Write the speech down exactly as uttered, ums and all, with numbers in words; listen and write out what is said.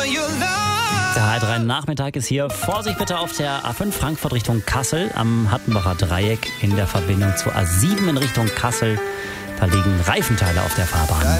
Der H drei Nachmittag ist hier. Vorsicht bitte auf der A fünf Frankfurt Richtung Kassel am Hattenbacher Dreieck in der Verbindung zur A sieben in Richtung Kassel. Da liegen Reifenteile auf der Fahrbahn.